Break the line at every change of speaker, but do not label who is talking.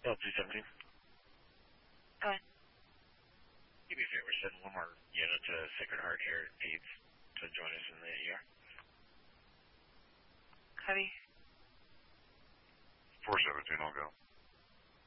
L217.
Go ahead.
Do me a favor, send one more unit to Sacred Heart here at Peds to join us in the ER.
Copy.
417, I'll go.